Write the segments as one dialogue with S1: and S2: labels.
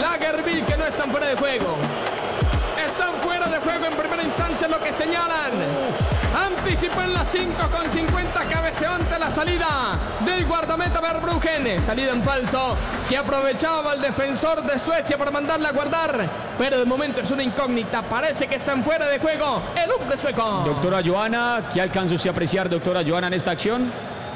S1: Lagerbielke que no están fuera de juego. Están fuera de juego en primera instancia, lo que señalan. Anticipó en las 5:50, cabeceó ante la salida del guardameta Verbruggen. Salida en falso que aprovechaba el defensor de Suecia para mandarla a guardar. Pero de momento es una incógnita. Parece que están fuera de juego el hombre sueco.
S2: Doctora Johanna, ¿qué alcanza usted a apreciar, doctora Johanna, en esta acción?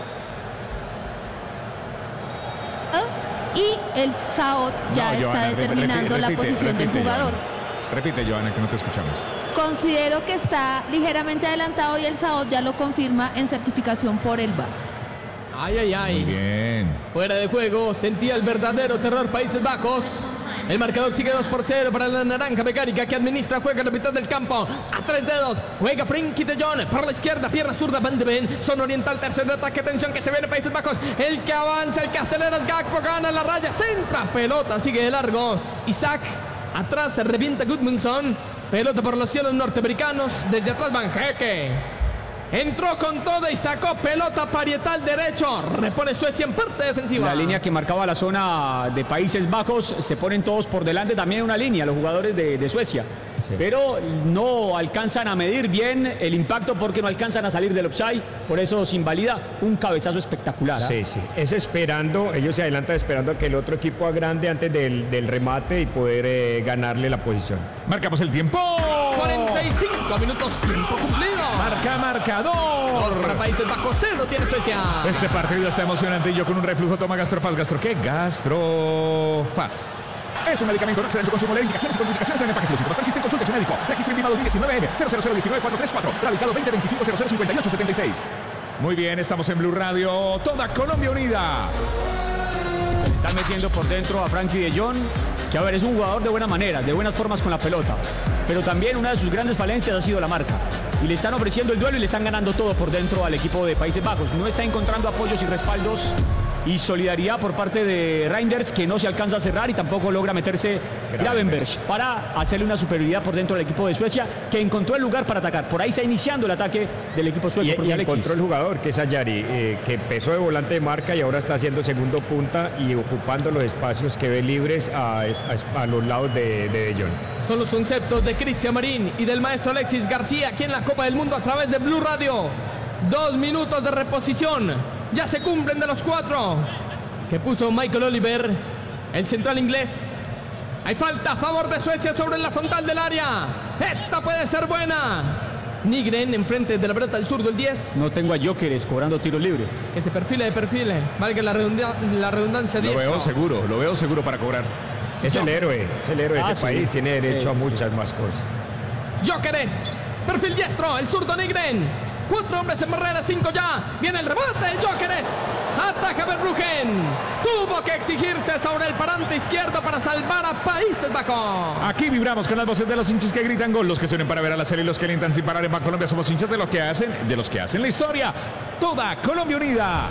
S3: Y el SAO ya está
S4: Johanna,
S3: determinando la posición del jugador.
S4: Repite, Johanna, que no te escuchamos.
S3: Considero que está ligeramente adelantado y el SAO ya lo confirma en certificación por el VAR.
S1: Ay, ay, ay.
S4: Muy bien.
S1: Fuera de juego, sentía el verdadero terror Países Bajos. El marcador sigue 2-0 para la naranja mecánica que administra, juega en la mitad del campo. A 3 dedos, juega Frenkie de Jong por la izquierda, pierna zurda, Van de Ven. Zona oriental, tercer de ataque, atención que se viene Países Bajos. El que avanza, el que acelera es Gakpo, gana la raya, centra, pelota, sigue de largo. Isaac, atrás se revienta Gudmundsson. Pelota por los cielos norteamericanos, desde atrás Van Hecke. Entró con todo y sacó pelota parietal derecho. Repone Suecia en parte defensiva.
S2: La línea que marcaba la zona de Países Bajos, se ponen todos por delante, también una línea, los jugadores de Suecia. Sí. Pero no alcanzan a medir bien el impacto porque no alcanzan a salir del offside, por eso se invalida un cabezazo espectacular.
S5: Sí, sí, es esperando, ellos se adelantan esperando a que el otro equipo agrande antes del remate y poder ganarle la posición.
S4: Marcamos el tiempo.
S1: 45 minutos, tiempo cumplido.
S4: Marcador.
S1: 2 para Países Bajos, 0 tiene Suecia.
S4: Este partido está emocionante y yo con un reflujo toma Gastrofaz. ¿Gastro qué? Gastrofaz. Es un medicamento, no exceden su consumo, leer indicaciones y contraindicaciones en empaques lúcidos. Persiste en consulta de su médico. Registro INVIMA 2019 00019 radicado 2025-005876. Muy bien, estamos en Blue Radio. Toda Colombia unida.
S2: Están metiendo por dentro a Frenkie de Jong, que a ver, es un jugador de buena manera, de buenas formas con la pelota. Pero también una de sus grandes falencias ha sido la marca. Y le están ofreciendo el duelo y le están ganando todo por dentro al equipo de Países Bajos. No está encontrando apoyos y respaldos y solidaridad por parte de Reinders, que no se alcanza a cerrar, y tampoco logra meterse Gravenberch para hacerle una superioridad por dentro del equipo de Suecia, que encontró el lugar para atacar. Por ahí está iniciando el ataque del equipo sueco.
S5: Y encontró el jugador, que es Ayari, que empezó de volante de marca y ahora está haciendo segundo punta y ocupando los espacios que ve libres a los lados de Jong.
S1: Son los conceptos de Cristian Marín y del maestro Alexis García aquí en la Copa del Mundo a través de Blue Radio. 2 minutos de reposición. Ya se cumplen de los 4 que puso Michael Oliver, el central inglés. Hay falta a favor de Suecia sobre la frontal del área. Esta puede ser buena. Nygren enfrente de la pelota del zurdo, el 10.
S2: No tengo a Gyökeres cobrando tiros libres.
S1: Que se perfile, valga la redundancia.
S4: Lo veo seguro para cobrar.
S5: Es el héroe de ese país, tiene derecho a muchas más cosas.
S1: Gyökeres, perfil diestro, el zurdo Nygren. 4 hombres en barrera, 5 ya. Viene el remate, el Gyökeres. Ataca Verbruggen. Tuvo que exigirse sobre el parante izquierdo para salvar a Países Bajos.
S4: Aquí vibramos con las voces de los hinchas que gritan gol, los que suenen para ver a la serie y los que alientan sin parar en Bancolombia. Somos hinchas de los que hacen la historia. Toda Colombia unida.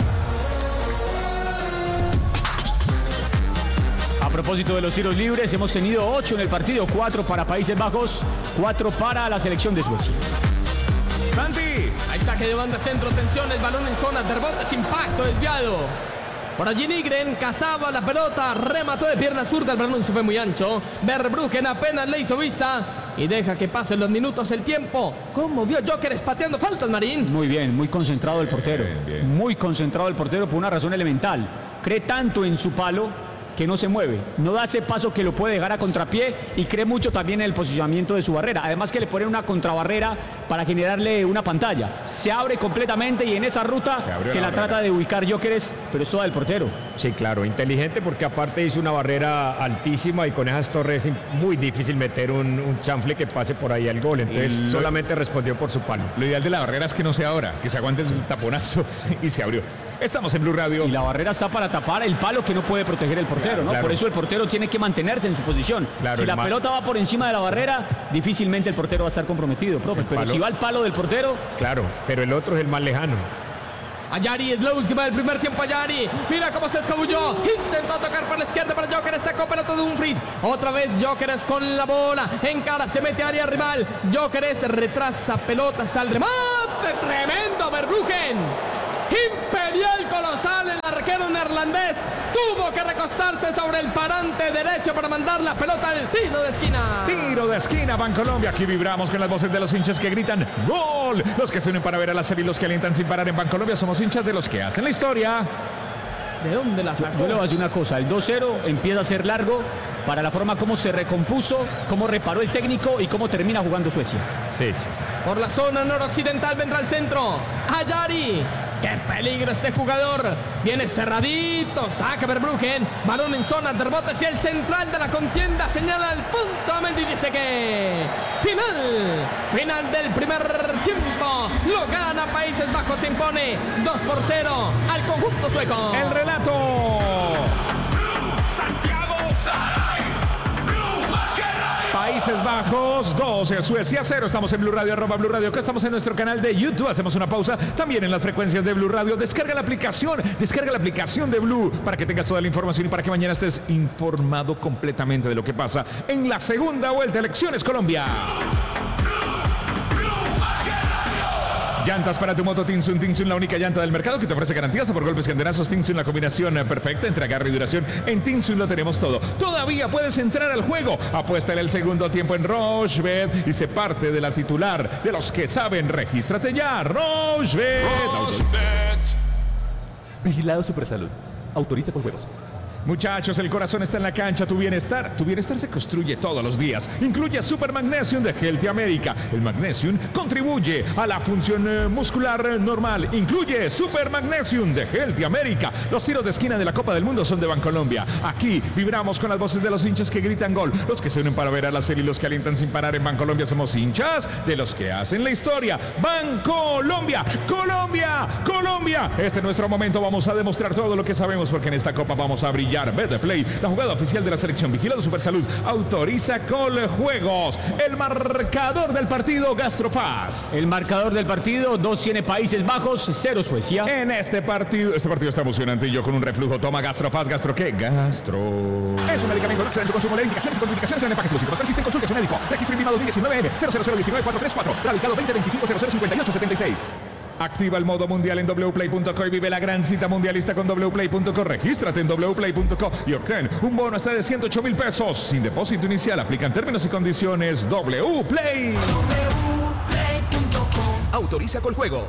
S2: A propósito de los tiros libres, hemos tenido 8 en el partido, 4 para Países Bajos, 4 para la selección de Suecia.
S1: Santi, hay saque de banda centro, tensión, el balón en zona de rebotes, impacto, desviado. Por allí Nygren cazaba la pelota, remató de pierna zurda, el balón se fue muy ancho. Verbruggen apenas le hizo vista y deja que pasen los minutos, el tiempo. ¿Cómo vio Gyökeres pateando faltas, Marín?
S2: Muy bien, muy concentrado el portero.
S4: Bien.
S2: Muy concentrado el portero por una razón elemental. Cree tanto en su palo que no se mueve, no da ese paso que lo puede dejar a contrapié, y cree mucho también en el posicionamiento de su barrera, además que le pone una contrabarrera para generarle una pantalla, se abre completamente y en esa ruta se la trata de ubicar Gyökeres, pero es toda del portero.
S5: Sí, claro, inteligente porque aparte hizo una barrera altísima y con esas torres es muy difícil meter un chanfle que pase por ahí al gol, entonces solamente respondió por su palo.
S4: Lo ideal de la barrera es que no sea ahora, que se aguante el taponazo y se abrió. Estamos en Blue Radio.
S2: Y la barrera está para tapar el palo que no puede proteger el portero, ¿no? Claro. Por eso el portero tiene que mantenerse en su posición. Claro, si la pelota va por encima de la barrera, difícilmente el portero va a estar comprometido, profe. Pero si va al palo del portero...
S5: Claro, pero el otro es el más lejano.
S1: Ayari es la última del primer tiempo. Ayari, mira cómo se escabulló, intentó tocar por la izquierda para Gyökeres, sacó pelota de Dumfries, otra vez Gyökeres con la bola, encara, se mete a área rival, Gyökeres retrasa pelotas al remate, tremendo Verbruggen, imperial Ariel colosal, el arquero neerlandés tuvo que recostarse sobre el parante derecho para mandar la pelota al tiro de esquina.
S4: Tiro de esquina, Bancolombia. Aquí vibramos con las voces de los hinchas que gritan ¡Gol! Los que se unen para ver a la serie y los que alientan sin parar en Bancolombia. Somos hinchas de los que hacen la historia.
S1: ¿De dónde la sacó?
S2: Yo le voy a decir una cosa, el 2-0 empieza a ser largo para la forma como se recompuso, cómo reparó el técnico y cómo termina jugando Suecia.
S5: Sí.
S1: Por la zona noroccidental vendrá el centro. Ayari. ¡Qué peligro este jugador! Viene cerradito. Saca Verbruggen. Balón en zona de rebotes y el central de la contienda señala el punto a Mendy y dice que... Final del primer tiempo. Lo gana Países Bajos. Se impone 2-0 al conjunto sueco.
S4: El relato.
S6: Santiago Saray, Blue Masquerade.
S4: Países Bajos 2, Suecia 0. Estamos en Blue Radio, @Blue Radio. Acá estamos en nuestro canal de YouTube. Hacemos una pausa también en las frecuencias de Blue Radio. Descarga la aplicación de Blue para que tengas toda la información y para que mañana estés informado completamente de lo que pasa en la segunda vuelta de Elecciones Colombia. Llantas para tu moto Tinsun. Tinsun, la única llanta del mercado que te ofrece garantías por golpes, candenazos. Tinsun, la combinación perfecta entre agarre y duración. En Tinsun lo tenemos todo. Todavía puedes entrar al juego. Apuesta en el segundo tiempo en Rochebet y sé parte de la titular de los que saben. Regístrate ya. Rochebet.
S7: Vigilado Supersalud. Autoriza con juegos.
S4: Muchachos, el corazón está en la cancha, tu bienestar se construye todos los días. Incluye Super Magnesium de Healthy America. El Magnesium contribuye a la función muscular normal. Incluye Super Magnesium de Healthy America. Los tiros de esquina de la Copa del Mundo son de Bancolombia. Aquí vibramos con las voces de los hinchas que gritan gol. Los que se unen para ver a la serie y los que alientan sin parar en Bancolombia. Somos hinchas de los que hacen la historia. Bancolombia, Colombia, Colombia. Este es nuestro momento. Vamos a demostrar todo lo que sabemos porque en esta Copa vamos a brillar. Betplay, la jugada oficial de la selección. Vigilado Supersalud. Autoriza Coljuegos. El marcador del partido, Gastrofaz.
S2: El marcador del partido, 2 tiene Países Bajos, 0 Suecia.
S4: En este partido está emocionante y yo con un reflujo. Toma Gastrofaz. ¿Gastro qué? Gastro. Es un medicamento. No exceda en su consumo. Leer indicaciones y contraindicaciones en empaques lúcidos. Persiste en consulta a su médico. Registro INVIMA 2019 00019434. Radicado 2025005876. Activa el modo mundial en wplay.co y vive la gran cita mundialista con wplay.co. Regístrate en wplay.co y obtén un bono hasta de 108,000 pesos. Sin depósito inicial. Aplican términos y condiciones. wplay.
S7: Autoriza con juegos.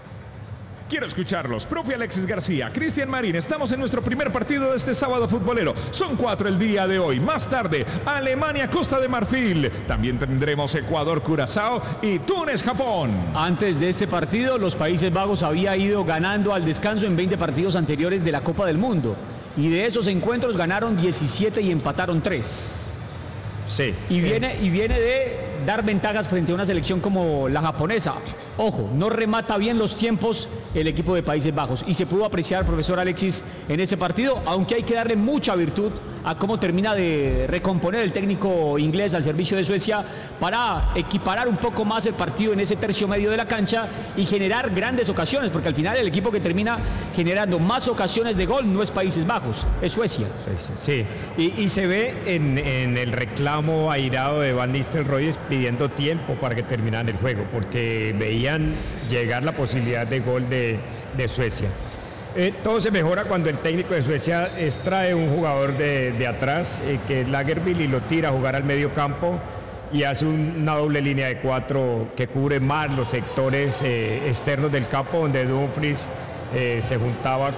S4: Quiero escucharlos. Profe Alexis García, Cristian Marín. Estamos en nuestro primer partido de este sábado futbolero. Son 4 el día de hoy. Más tarde, Alemania, Costa de Marfil. También tendremos Ecuador, Curazao y Túnez, Japón.
S2: Antes de este partido, los Países Bajos había ido ganando al descanso en 20 partidos anteriores de la Copa del Mundo. Y de esos encuentros ganaron 17 y empataron 3.
S5: Sí.
S2: Y viene de dar ventajas frente a una selección como la japonesa. Ojo, no remata bien los tiempos el equipo de Países Bajos. Y se pudo apreciar, profesor Alexis, en ese partido, aunque hay que darle mucha virtud a cómo termina de recomponer el técnico inglés al servicio de Suecia para equiparar un poco más el partido en ese tercio medio de la cancha y generar grandes ocasiones, porque al final el equipo que termina generando más ocasiones de gol no es Países Bajos, es Suecia.
S5: Sí, y se ve en el reclamo airado de Van Nistelrooy pidiendo tiempo para que terminaran el juego, porque veían llegar la posibilidad de gol de Suecia. Todo se mejora cuando el técnico de Suecia extrae un jugador de atrás, que es Lagerbielke, y lo tira a jugar al medio campo y hace una doble línea de 4 que cubre más los sectores externos del campo, donde Dumfries se juntaba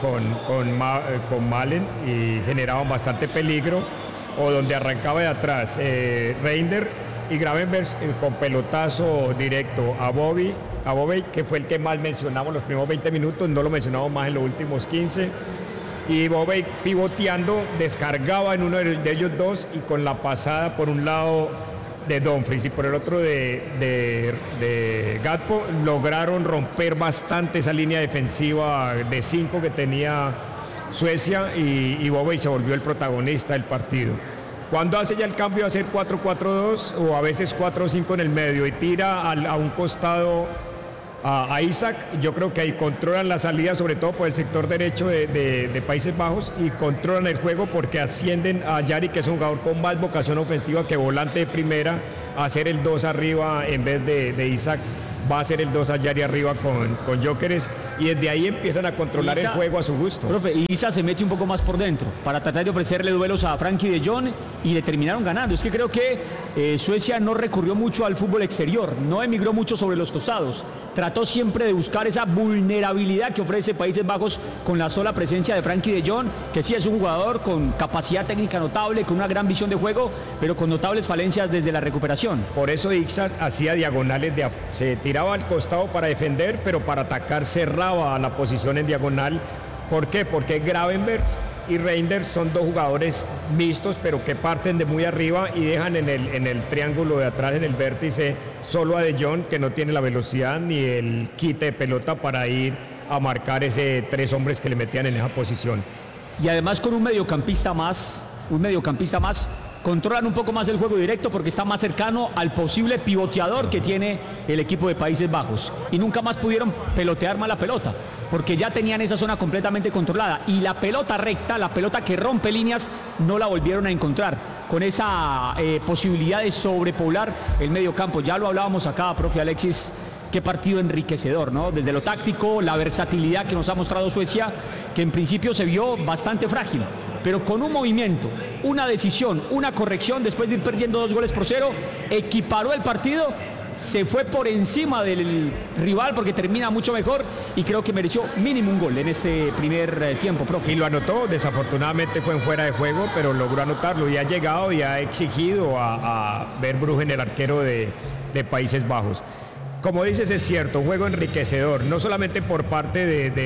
S5: con Malen y generaban bastante peligro, o donde arrancaba de atrás Reiner y Gravenberch con pelotazo directo a Bobby, que fue el que más mencionamos los primeros 20 minutos, no lo mencionamos más en los últimos 15. Y Bobby pivoteando, descargaba en uno de ellos dos y con la pasada por un lado de Dumfries y por el otro de Gakpo lograron romper bastante esa línea defensiva de 5 que tenía Suecia y Bobby se volvió el protagonista del partido. Cuando hace ya el cambio a hacer 4-4-2 o a veces 4-5 en el medio y tira a un costado a Isaac, yo creo que ahí controlan la salida, sobre todo por el sector derecho de Países Bajos, y controlan el juego porque ascienden a Yari, que es un jugador con más vocación ofensiva que volante de primera, a hacer el 2 arriba en vez de Isaac va a ser el 2 allá y arriba con Gyökeres, y desde ahí empiezan a controlar el juego a su gusto.
S2: Profe, Isa se mete un poco más por dentro para tratar de ofrecerle duelos a Frankie de Jong y le terminaron ganando. Es que creo que Suecia no recurrió mucho al fútbol exterior, no emigró mucho sobre los costados, trató siempre de buscar esa vulnerabilidad que ofrece Países Bajos con la sola presencia de Frankie de Jong, que sí es un jugador con capacidad técnica notable, con una gran visión de juego, pero con notables falencias desde la recuperación.
S5: Por eso Ixa hacía diagonales, se tiraba al costado para defender, pero para atacar cerraba la posición en diagonal. ¿Por qué? Porque Gravenberch y Reinders son dos jugadores mixtos, pero que parten de muy arriba y dejan en el triángulo de atrás, en el vértice, solo a De Jong, que no tiene la velocidad ni el quite de pelota para ir a marcar ese 3 hombres que le metían en esa posición.
S2: Y además con un mediocampista más, controlan un poco más el juego directo porque está más cercano al posible pivoteador que tiene el equipo de Países Bajos. Y nunca más pudieron pelotear más la pelota, porque ya tenían esa zona completamente controlada. Y la pelota recta, la pelota que rompe líneas, no la volvieron a encontrar, con esa posibilidad de sobrepoblar el medio campo. Ya lo hablábamos acá, profe Alexis, qué partido enriquecedor, ¿no? Desde lo táctico, la versatilidad que nos ha mostrado Suecia, que en principio se vio bastante frágil, pero con un movimiento, una decisión, una corrección, después de ir perdiendo 2-0, equiparó el partido, se fue por encima del rival porque termina mucho mejor y creo que mereció mínimo un gol en este primer tiempo, profe.
S5: Y lo anotó, desafortunadamente fue en fuera de juego, pero logró anotarlo y ha llegado y ha exigido a Verbruggen, el arquero de Países Bajos. Como dices, es cierto, juego enriquecedor, no solamente por parte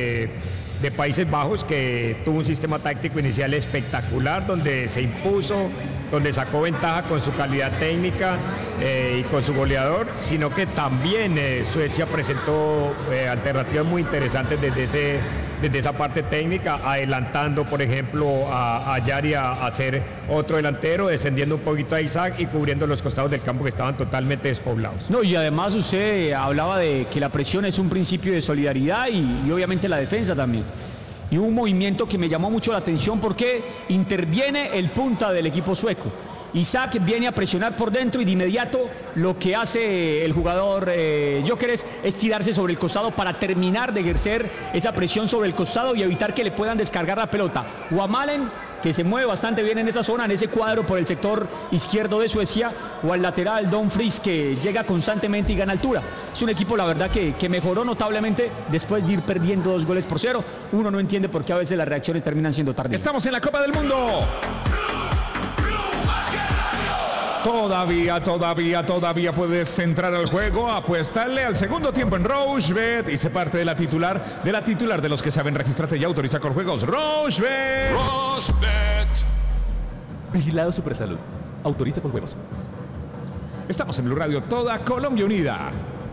S5: de Países Bajos, que tuvo un sistema táctico inicial espectacular, donde se impuso, donde sacó ventaja con su calidad técnica y con su goleador, sino que también Suecia presentó alternativas muy interesantes desde esa parte técnica, adelantando, por ejemplo, a Jari a ser otro delantero, descendiendo un poquito a Isaac y cubriendo los costados del campo que estaban totalmente despoblados.
S2: No, y además usted hablaba de que la presión es un principio de solidaridad y obviamente la defensa también. Y hubo un movimiento que me llamó mucho la atención porque interviene el punta del equipo sueco. Isaac viene a presionar por dentro y de inmediato lo que hace el jugador Gyökeres es tirarse sobre el costado para terminar de ejercer esa presión sobre el costado y evitar que le puedan descargar la pelota. O a Malen, que se mueve bastante bien en esa zona, en ese cuadro por el sector izquierdo de Suecia, o al lateral Don Fries, que llega constantemente y gana altura. Es un equipo, la verdad, que mejoró notablemente después de ir perdiendo 2-0. Uno no entiende por qué a veces las reacciones terminan siendo tardías.
S4: Estamos en la Copa del Mundo. Todavía puedes entrar al juego, apuestarle al segundo tiempo en Rochebet y se parte de la titular de los que saben. Regístrate y autoriza con juegos. Rochebet.
S6: Rochebet.
S7: Vigilado Supersalud. Autoriza con juegos.
S4: Estamos en Blue Radio, toda Colombia unida.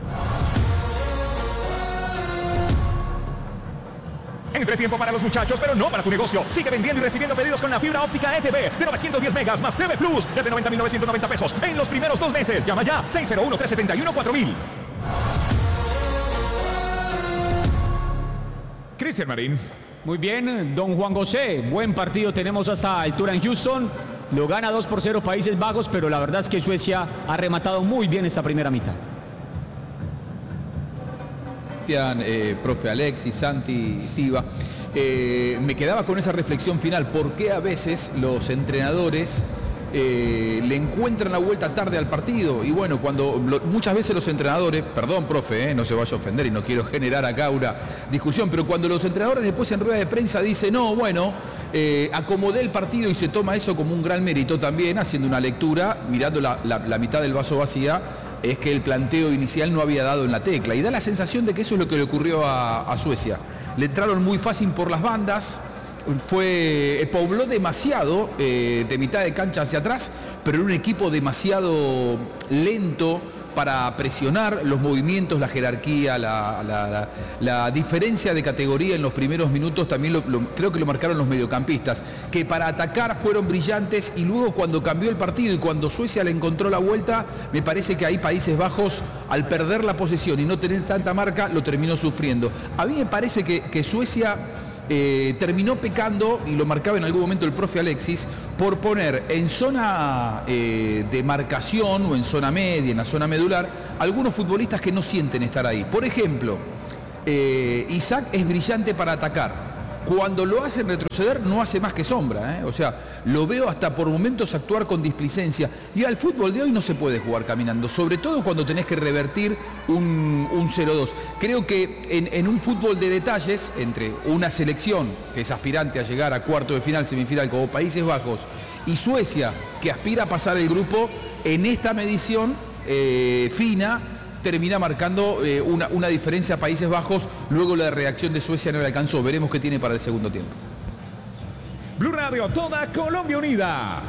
S4: Entretiempo para los muchachos, pero no para tu negocio. Sigue vendiendo y recibiendo pedidos con la fibra óptica ETV de 910 megas más TV Plus desde 90.990 pesos en los primeros 2 meses. Llama ya 601-371-4000. Cristian Marín.
S2: Muy bien, don Juan José, buen partido tenemos a esta altura en Houston. Lo gana 2-0 Países Bajos, pero la verdad es que Suecia ha rematado muy bien esta primera mitad.
S8: Profe Alexis, Santi, Tiva, me quedaba con esa reflexión final. ¿Por qué a veces los entrenadores le encuentran la vuelta tarde al partido? Y bueno, muchas veces los entrenadores, perdón profe, no se vaya a ofender y no quiero generar acá una discusión, pero cuando los entrenadores después en rueda de prensa dicen, no, bueno, acomodé el partido y se toma eso como un gran mérito también, haciendo una lectura, mirando la mitad del vaso vacía, es que el planteo inicial no había dado en la tecla. Y da la sensación de que eso es lo que le ocurrió a Suecia. Le entraron muy fácil por las bandas, pobló demasiado de mitad de cancha hacia atrás, pero era un equipo demasiado lento para presionar los movimientos, la jerarquía, la diferencia de categoría en los primeros minutos también creo que lo marcaron los mediocampistas, que para atacar fueron brillantes y luego cuando cambió el partido y cuando Suecia le encontró la vuelta, me parece que ahí Países Bajos, al perder la posesión y no tener tanta marca, lo terminó sufriendo. A mí me parece que Suecia terminó pecando, y lo marcaba en algún momento el profe Alexis, por poner en zona de marcación o en zona media, en la zona medular, algunos futbolistas que no sienten estar ahí. Por ejemplo, Isaac es brillante para atacar. Cuando lo hacen retroceder no hace más que sombra, O sea, lo veo hasta por momentos actuar con displicencia. Y al fútbol de hoy no se puede jugar caminando, sobre todo cuando tenés que revertir un 0-2. Creo que en un fútbol de detalles, entre una selección que es aspirante a llegar a cuarto de final, semifinal, como Países Bajos, y Suecia, que aspira a pasar el grupo, en esta medición fina, termina marcando una diferencia a Países Bajos. Luego la reacción de Suecia no le alcanzó. Veremos qué tiene para el segundo tiempo.
S4: Blue Radio, toda Colombia unida.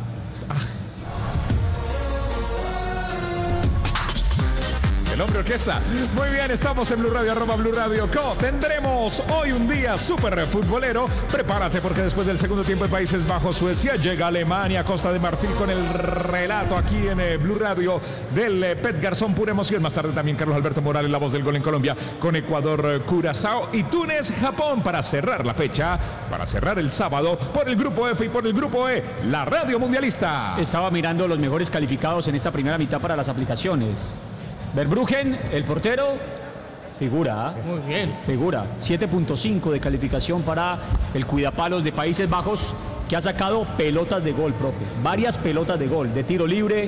S4: El hombre orquesta. Muy bien, estamos en Blue Radio, @Blue Radio Co. Tendremos hoy un día súper futbolero. Prepárate porque después del segundo tiempo de Países Bajos, Suecia, llega Alemania, Costa de Marfil con el relato aquí en Blue Radio del Pet Garzón, pura emoción. Más tarde también Carlos Alberto Morales, la voz del gol en Colombia, con Ecuador, Curazao y Túnez, Japón, para cerrar la fecha, para cerrar el sábado por el grupo F y por el grupo E, la Radio Mundialista.
S2: Estaba mirando los mejores calificados en esta primera mitad para las aplicaciones. Verbruggen, el portero, figura.
S1: Muy bien.
S2: Figura. 7.5 de calificación para el cuidapalos de Países Bajos, que ha sacado pelotas de gol, profe. Varias pelotas de gol, de tiro libre.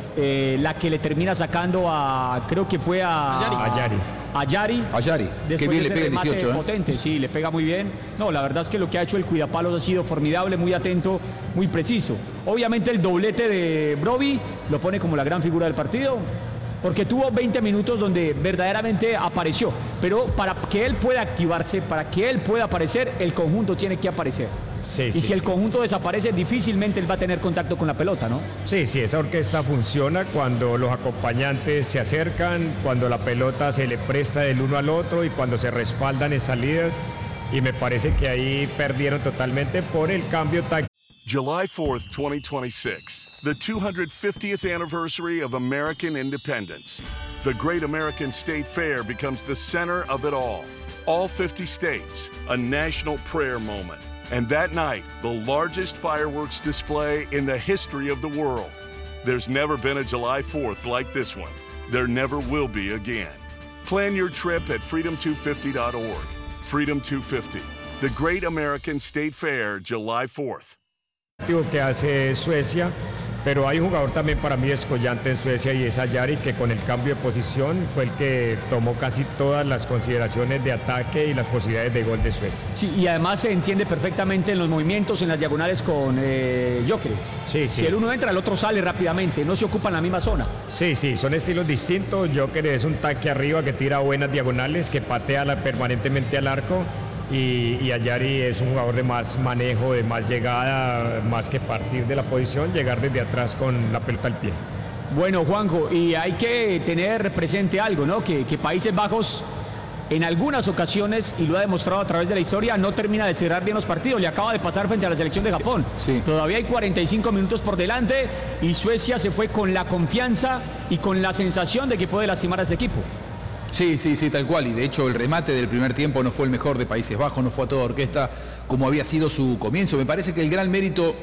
S2: La que le termina sacando creo que fue a Yari.
S8: Que bien le pega el 18.
S2: Potente, sí, le pega muy bien. No, la verdad es que lo que ha hecho el cuidapalos ha sido formidable, muy atento, muy preciso. Obviamente el doblete de Brobbey lo pone como la gran figura del partido, porque tuvo 20 minutos donde verdaderamente apareció. Pero para que él pueda activarse, para que él pueda aparecer, el conjunto tiene que aparecer. Si el conjunto desaparece, difícilmente él va a tener contacto con la pelota, ¿no?
S5: Sí, esa orquesta funciona cuando los acompañantes se acercan, cuando la pelota se le presta del uno al otro y cuando se respaldan en salidas. Y me parece que ahí perdieron totalmente por el cambio táctico.
S9: July 4th, 2026, the 250th anniversary of American independence. The Great American State Fair becomes the center of it all. All 50 states, a national prayer moment. And that night, the largest fireworks display in the history of the world. There's never been a July 4th like this one. There never will be again. Plan your trip at freedom250.org. Freedom 250, the Great American State Fair, July 4th.
S5: Que hace Suecia, pero hay un jugador también para mí escollante en Suecia y es Yari, que con el cambio de posición fue el que tomó casi todas las consideraciones de ataque y las posibilidades de gol de Suecia.
S2: Sí, y además se entiende perfectamente en los movimientos, en las diagonales con Gyökeres.
S5: Sí.
S2: Si el uno entra, el otro sale rápidamente, no se ocupa en la misma zona.
S5: Sí, son estilos distintos. Gyökeres es un taque arriba que tira buenas diagonales, que patea permanentemente al arco. Y Yari es un jugador de más manejo, de más llegada, más que partir de la posición, llegar desde atrás con la pelota al pie.
S2: Bueno, Juanjo, y hay que tener presente algo, ¿no? Que Países Bajos en algunas ocasiones, y lo ha demostrado a través de la historia, no termina de cerrar bien los partidos. Le acaba de pasar frente a la selección de Japón.
S8: Sí.
S2: Todavía hay 45 minutos por delante y Suecia se fue con la confianza y con la sensación de que puede lastimar a este equipo.
S8: Sí, tal cual. Y de hecho el remate del primer tiempo no fue el mejor de Países Bajos, no fue a toda orquesta como había sido su comienzo. Me parece que el gran mérito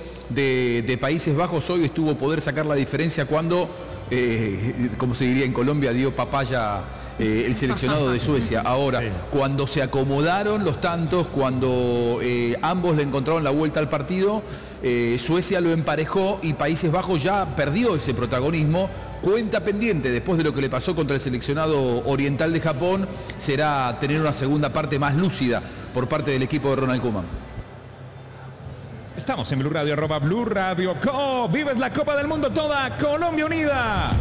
S8: de Países Bajos hoy estuvo poder sacar la diferencia cuando, como se diría en Colombia, dio papaya el seleccionado de Suecia. Ahora, cuando se acomodaron los tantos, cuando ambos le encontraron la vuelta al partido, Suecia lo emparejó y Países Bajos ya perdió ese protagonismo. Cuenta pendiente, después de lo que le pasó contra el seleccionado oriental de Japón, será tener una segunda parte más lúcida por parte del equipo de Ronald Koeman.
S4: Estamos en Blue Radio, @Blue Radio Co. Vives la Copa del Mundo, toda Colombia unida.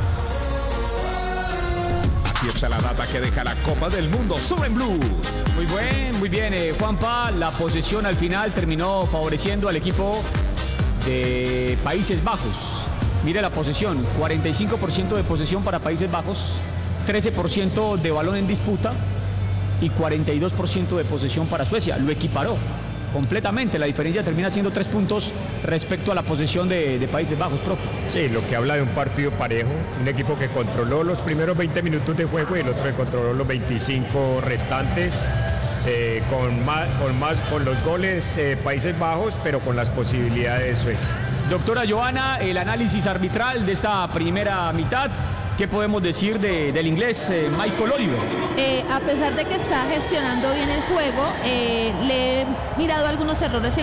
S4: Aquí está la data que deja la Copa del Mundo solo en Blue.
S2: Muy bien, Juanpa. La posesión al final terminó favoreciendo al equipo de Países Bajos. Mire la posesión, 45% de posesión para Países Bajos, 13% de balón en disputa y 42% de posesión para Suecia. Lo equiparó completamente. La diferencia termina siendo 3 puntos respecto a la posesión de Países Bajos, profe.
S5: Sí, lo que habla de un partido parejo, un equipo que controló los primeros 20 minutos de juego y el otro que controló los 25 restantes. con los goles Países Bajos, pero con las posibilidades Suecia.
S2: Doctora Joana, el análisis arbitral de esta primera mitad, ¿qué podemos decir del inglés Michael Oliver?
S3: A pesar de que está gestionando bien el juego, le he mirado algunos errores en